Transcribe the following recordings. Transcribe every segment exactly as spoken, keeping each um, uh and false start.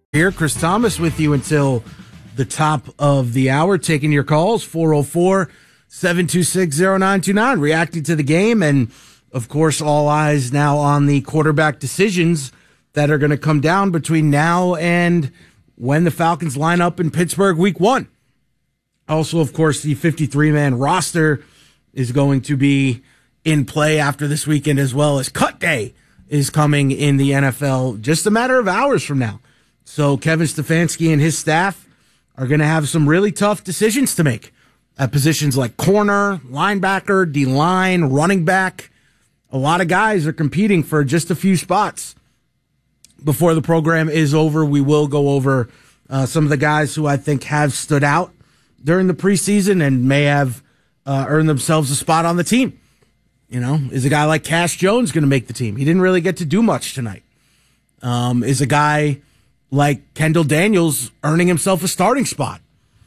Here, Chris Thomas with you until the top of the hour, taking your calls, four oh four, seven two six, oh nine two nine, reacting to the game, and, of course, all eyes now on the quarterback decisions that are going to come down between now and when the Falcons line up in Pittsburgh week one. Also, of course, the fifty-three man roster is going to be in play after this weekend, as well as cut day is coming in the N F L just a matter of hours from now. So Kevin Stefanski and his staff are going to have some really tough decisions to make at positions like corner, linebacker, D-line, running back. A lot of guys are competing for just a few spots. Before the program is over, we will go over uh, some of the guys who I think have stood out during the preseason and may have uh, earned themselves a spot on the team. You know, is a guy like Cash Jones going to make the team? He didn't really get to do much tonight. Um, is a guy like Kendall Daniels earning himself a starting spot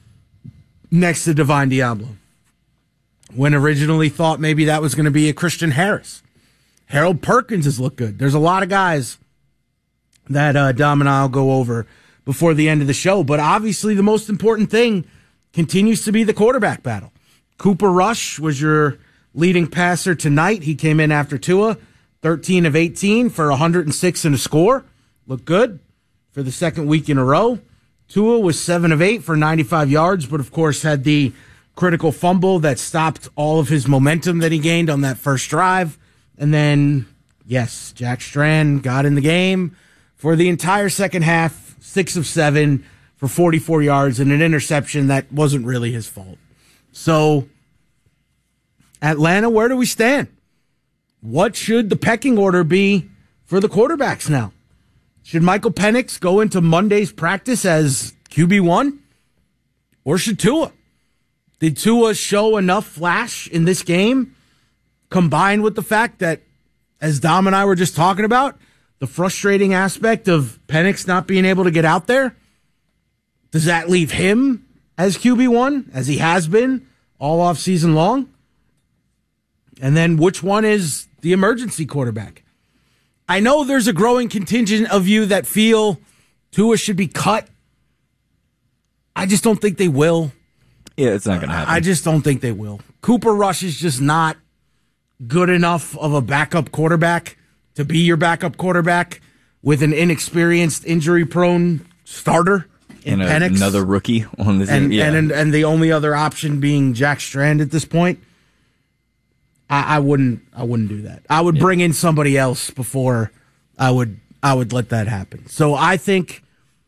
next to Divine Diablo, when originally thought maybe that was going to be a Christian Harris. Harold Perkins has looked good. There's a lot of guys that uh, Dom and I will go over before the end of the show, but obviously the most important thing continues to be the quarterback battle. Cooper Rush was your leading passer tonight. He came in after Tua, thirteen of eighteen for one hundred six and a score. Looked good for the second week in a row. Tua was seven of eight for ninety-five yards, but of course had the critical fumble that stopped all of his momentum that he gained on that first drive. And then, yes, Jack Strand got in the game for the entire second half, six of seven for forty-four yards and an interception that wasn't really his fault. So, Atlanta, where do we stand? What should the pecking order be for the quarterbacks now? Should Michael Penix go into Monday's practice as Q B one? Or should Tua? Did Tua show enough flash in this game, combined with the fact that, as Dom and I were just talking about, the frustrating aspect of Penix not being able to get out there? Does that leave him as Q B one, as he has been all off season long? And then which one is the emergency quarterback? I know there's a growing contingent of you that feel Tua should be cut. I just don't think they will. Yeah, it's not going to happen. I just don't think they will. Cooper Rush is just not good enough of a backup quarterback to be your backup quarterback with an inexperienced, injury-prone starter in and a, Penix. Another rookie on this and, team. Yeah. And, and the only other option being Jack Strand at this point. I, I wouldn't. I wouldn't do that. I would yeah. bring in somebody else before I would. I would let that happen. So I think.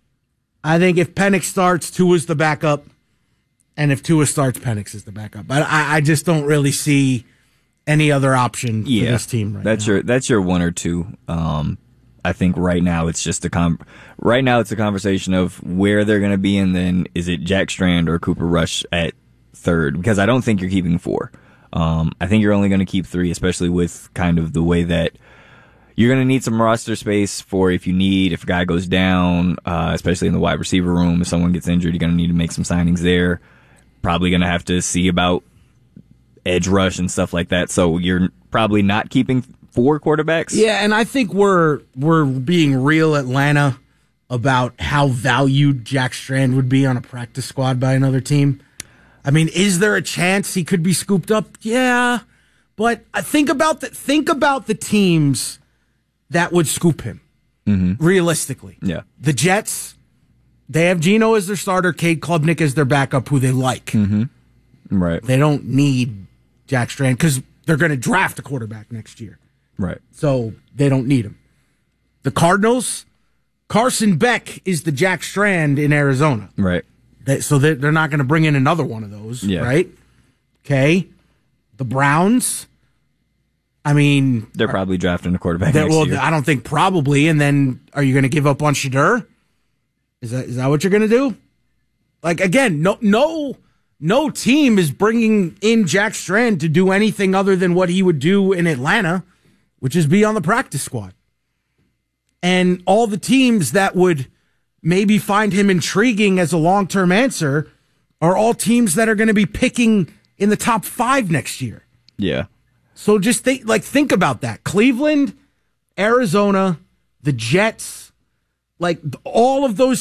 I think if Penix starts, Tua's the backup, and if Tua starts, Penix is the backup. But I, I just don't really see any other option yeah, for this team right that's now. your that's your one or two. Um, I think right now it's just a com- right now it's a conversation of where they're going to be, and then is it Jack Strand or Cooper Rush at third? Because I don't think you're keeping four. Um, I think you're only going to keep three, especially with kind of the way that you're going to need some roster space for if you need, if a guy goes down, uh, especially in the wide receiver room, if someone gets injured, you're going to need to make some signings there. Probably going to have to see about edge rush and stuff like that. So you're probably not keeping four quarterbacks. Yeah, and I think we're we're being real Atlanta about how valued Jack Strand would be on a practice squad by another team. I mean, is there a chance he could be scooped up? Yeah, but I think about the think about the teams that would scoop him. Mm-hmm. Realistically, yeah, the Jets. They have Geno as their starter, Cade Klubnik as their backup, who they like. Mm-hmm. Right. They don't need Jack Strand because they're going to draft a quarterback next year. Right. So they don't need him. The Cardinals, Carson Beck is the Jack Strand in Arizona. Right. They, so they're, they're not going to bring in another one of those, yeah. right? Okay. The Browns, I mean... They're probably drafting a quarterback next well, year. I don't think probably. And then are you going to give up on Shadur? Is that is that what you're going to do? Like, again, no no no team is bringing in Jack Strand to do anything other than what he would do in Atlanta, which is be on the practice squad. And all the teams that would maybe find him intriguing as a long-term answer are all teams that are going to be picking in the top five next year. Yeah. So just think, like, think about that. Cleveland, Arizona, the Jets, like all of those